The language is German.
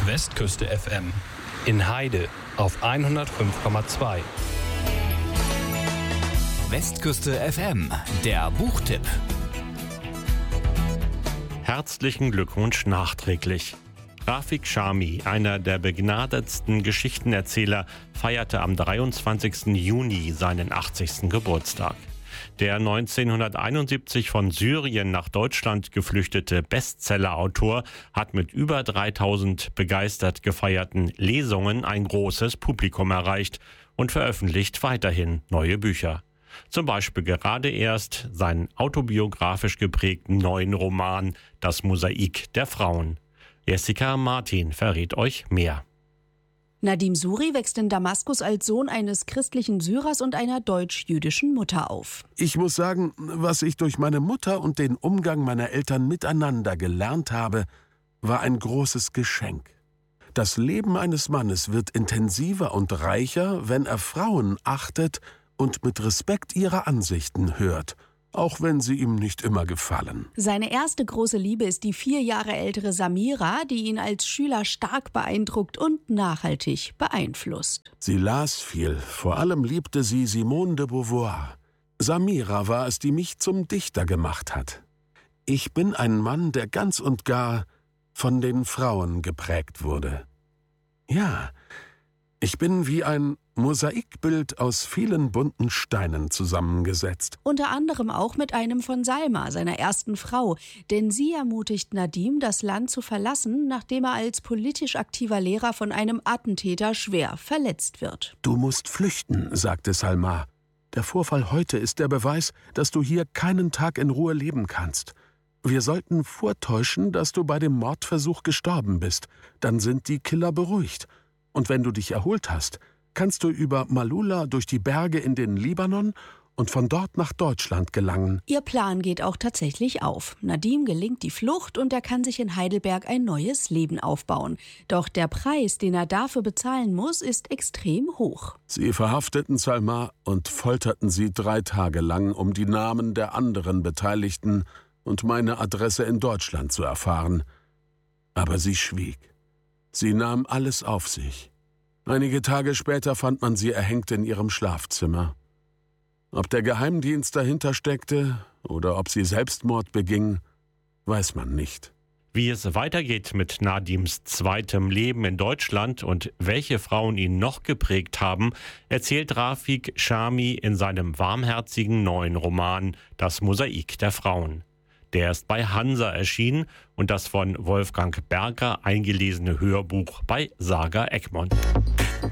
Westküste FM in Heide auf 105,2. Westküste FM, der Buchtipp. Herzlichen Glückwunsch nachträglich. Rafik Shami, einer der begnadetsten Geschichtenerzähler, feierte am 23. Juni seinen 80. Geburtstag. Der 1971 von Syrien nach Deutschland geflüchtete Bestsellerautor hat mit über 3000 begeistert gefeierten Lesungen ein großes Publikum erreicht und veröffentlicht weiterhin neue Bücher. Zum Beispiel gerade erst seinen autobiografisch geprägten neuen Roman »Das Mosaik der Frauen«. Jessica Martin verrät euch mehr. Nadim Suri wächst in Damaskus als Sohn eines christlichen Syrers und einer deutsch-jüdischen Mutter auf. Ich muss sagen, was ich durch meine Mutter und den Umgang meiner Eltern miteinander gelernt habe, war ein großes Geschenk. Das Leben eines Mannes wird intensiver und reicher, wenn er Frauen achtet und mit Respekt ihre Ansichten hört, auch wenn sie ihm nicht immer gefallen. Seine erste große Liebe ist die 4 Jahre ältere Samira, die ihn als Schüler stark beeindruckt und nachhaltig beeinflusst. Sie las viel, vor allem liebte sie Simone de Beauvoir. Samira war es, die mich zum Dichter gemacht hat. Ich bin ein Mann, der ganz und gar von den Frauen geprägt wurde. Ja, ich bin wie ein Mosaikbild aus vielen bunten Steinen zusammengesetzt. Unter anderem auch mit einem von Salma, seiner ersten Frau. Denn sie ermutigt Nadim, das Land zu verlassen, nachdem er als politisch aktiver Lehrer von einem Attentäter schwer verletzt wird. Du musst flüchten, sagte Salma. Der Vorfall heute ist der Beweis, dass du hier keinen Tag in Ruhe leben kannst. Wir sollten vortäuschen, dass du bei dem Mordversuch gestorben bist. Dann sind die Killer beruhigt. Und wenn du dich erholt hast, kannst du über Malula durch die Berge in den Libanon und von dort nach Deutschland gelangen. Ihr Plan geht auch tatsächlich auf. Nadim gelingt die Flucht und er kann sich in Heidelberg ein neues Leben aufbauen. Doch der Preis, den er dafür bezahlen muss, ist extrem hoch. Sie verhafteten Salma und folterten sie 3 Tage lang, um die Namen der anderen Beteiligten und meine Adresse in Deutschland zu erfahren. Aber sie schwieg. Sie nahm alles auf sich. Einige Tage später fand man sie erhängt in ihrem Schlafzimmer. Ob der Geheimdienst dahinter steckte oder ob sie Selbstmord beging, weiß man nicht. Wie es weitergeht mit Nadims zweitem Leben in Deutschland und welche Frauen ihn noch geprägt haben, erzählt Rafik Shami in seinem warmherzigen neuen Roman »Das Mosaik der Frauen«. Der ist bei Hansa erschienen und das von Wolfgang Berger eingelesene Hörbuch bei Saga Egmont.